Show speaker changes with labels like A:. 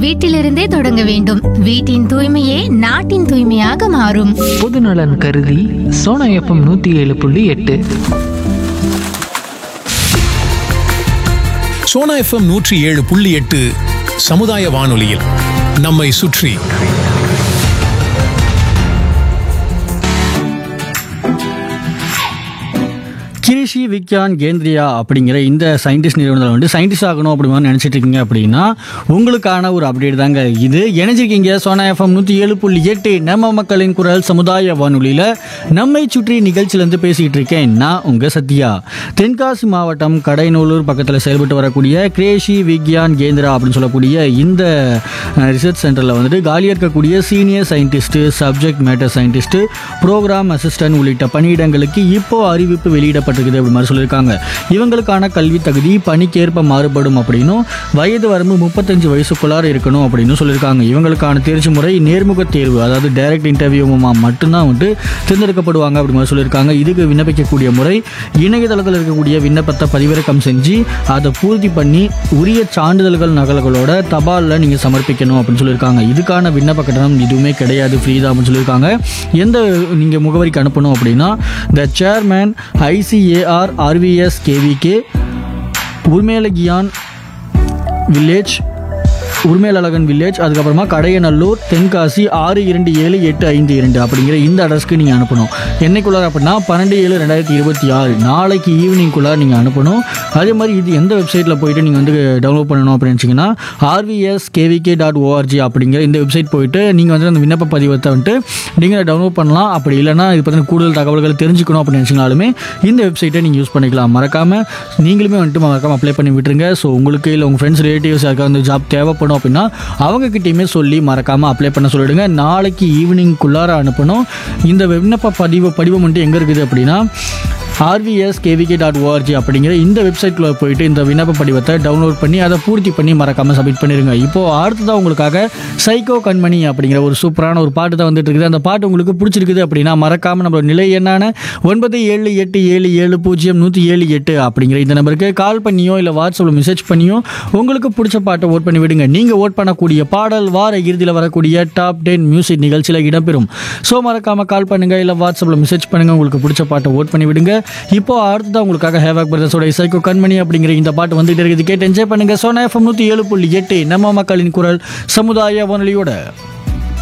A: வீட்டிலிருந்தே தொடங்க வேண்டும். வீட்டின் தூய்மையே நாட்டின் தூய்மையாக மாறும்.
B: பொதுநலன் கருதி சோனா எஃப்எம் 107.8.
C: சோனா எஃப்எம் 107.8 சமுதாய வானொலியில் நம்மை சுற்றி.
D: கிருஷி விக்யான் கேந்திரியா அப்படிங்கிற இந்த சயின்டிஸ்ட் நிறுவனத்தில் சயின்டிஸ்ட் ஆகணும் அப்படின்னு நினச்சிட்டு இருக்கீங்க அப்படின்னா உங்களுக்கான ஒரு அப்டேட் தாங்க இது. இணைஞ்சிருக்கீங்க சோனா எஃப்எம் 107.8 நம்ம மக்களின் குரல் சமுதாய வானொலியில் நம்மை சுற்றி நிகழ்ச்சியிலேருந்து பேசிக்கிட்டு இருக்கேன் நான் உங்கள் சத்யா. தென்காசி மாவட்டம் கடைநல்லூர் பக்கத்தில் செயல்பட்டு வரக்கூடிய கிருஷி விக்யான் கேந்திரா அப்படின்னு சொல்லக்கூடிய இந்த ரிசர்ச் சென்டரில் காலியாக இருக்கக்கூடிய senior scientist, subject matter scientist, program assistant உள்ளிட்ட பணியிடங்களுக்கு இப்போ அறிவிப்பு வெளியிடப்பட்டிருக்குது அப்படி மாதிரி சொல்லியிருக்காங்க. இவங்களுக்கான கல்வி தகுதி பணிக்கேற்ப மாறுபடும் அப்படின்னும் வயது வரம்பு 35 வயசுக்குள்ளார இருக்கணும் அப்படின்னு சொல்லியிருக்காங்க. இவங்களுக்கான தேர்ச்சி முறை நேர்முக தேர்வு, அதாவது டைரக்ட் இன்டர்வியூ மட்டும்தான் தேர்ந்தெடுக்கப்படுவாங்க அப்படி மாதிரி சொல்லியிருக்காங்க. இதுக்கு விண்ணப்பிக்கக்கூடிய முறை இணையதளத்தில் இருக்கக்கூடிய விண்ணப்பத்தை பதிவிறக்கம் செஞ்சு அதை பூர்த்தி பண்ணி உரிய சான்றிதழ்கள் நகல்களோட தபாலில் நீங்கள் சமர்ப்பிக்கணும் அப்படின்னு சொல்லியிருக்காங்க. இதுக்கான விண்ணப்ப கட்டணம் எதுவுமே கிடையாது, ஃப்ரீ தான் அப்படின்னு சொல்லியிருக்காங்க. எந்த நீங்கள் முகவரிக்கு அனுப்பணும் அப்படின்னா த chairman ICAR RVS KVK உர்மேலகியான் village, உரிமையாளகன் village, அதுக்கப்புறமா கடையநல்லூர், தென்காசி 627852 அப்படிங்கிற இந்த அட்ரஸ்க்கு நீங்கள் அனுப்பணும். என்னைக்குள்ளார அப்படின்னா 12/7/2026 நாளைக்கு ஈவினிங்குள்ளார நீங்கள் அனுப்பணும். அதே மாதிரி இது எந்த வெப்சைட்டில் போயிட்டு நீங்கள் டவுன்லோட் பண்ணணும் அப்படின்னு வச்சிங்கன்னா rvskvk.org அப்படிங்கிற இந்த வெப்சைட் போயிட்டு நீங்கள் அந்த விண்ணப்ப பதிவத்தை நீங்கள் டவுன்லோட் பண்ணலாம். அப்படி இல்லைனா இது பற்றின கூடுதல் தகவல்களை தெரிஞ்சுக்கணும் அப்படின்னு நினச்சிங்கனாலுமே இந்த வெப்சைட்டை நீங்கள் யூஸ் பண்ணிக்கலாம். மறக்காமல் நீங்களுமே மறக்காமல் அப்ளை பண்ணி விட்டுருங்க. ஸோ உங்களுக்கு இல்லை உங்கள் ஃப்ரெண்ட்ஸ் ரிலேட்டிவ்ஸ் யாருக்காவது ஜாப் தேவைப்படும் அப்படின்னா அவங்க கிட்டயுமே சொல்லி மறக்காம அப்ளை பண்ண சொல்லிடுங்க. நாளைக்கு ஈவினிங்குள்ளார அனுப்பணும். இந்த விண்ணப்ப படிவம் எங்க இருக்குது அப்படின்னா rvskvk.org அப்படிங்கிற இந்த வெப்சைட்ல போயிட்டு இந்த விண்ணப்ப படிவத்தை டவுன்லோட் பண்ணி அதை பூர்த்தி பண்ணி மறக்காம சப்மிட் பண்ணிருங்க. இப்போ அடுத்ததான் உங்களுக்காக சைக்கோ கண்மணி அப்படிங்கிற ஒரு சூப்பரான ஒரு பாட்டு தான் வந்துட்டு இருக்குது. அந்த பாட்டு உங்களுக்கு பிடிச்சிருக்குது அப்படின்னா மறக்காம நம்மளோட நிலை என்னான 9787700178 அப்படிங்கிற இந்த நம்பருக்கு கால் பண்ணியோ இல்லை வாட்ஸ்அப்பில் மெசேஜ் பண்ணியோ உங்களுக்கு பிடிச்ச பாட்டை ஓட் பண்ணி விடுங்க. நீங்கள் ஓட் பண்ணக்கூடிய பாடல் வார இறுதியில் வரக்கூடிய டாப் 10 மியூசிக் நிகழ்ச்சியில் இடம்பெறும். ஸோ மறக்காம கால் பண்ணுங்க, இல்லை வாட்ஸ்அப்பில் மெசேஜ் பண்ணுங்க, உங்களுக்கு பிடிச்ச பாட்டை ஓட் பண்ணி விடுங்க. இப்போ அடுத்ததான் உங்களுக்காக ஹேவாக் பிரதர்ஸோட சைக்கோ கண்மணி அப்படிங்கிற இந்த பாட்டு வந்துட்டு இருக்குது. கேட்டு என்ஜாய் பண்ணுங்க. சோனா எஃப்எம் 107.8 நம்ம மக்களின் குரல் சமுதாய வானொலியோட.